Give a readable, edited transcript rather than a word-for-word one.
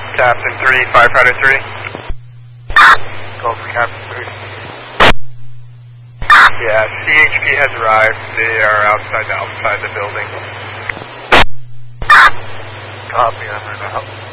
Captain 3, Firefighter 3. Go for Captain 3. Yeah, CHP has arrived. They are outside the building. Copy, I'm right out.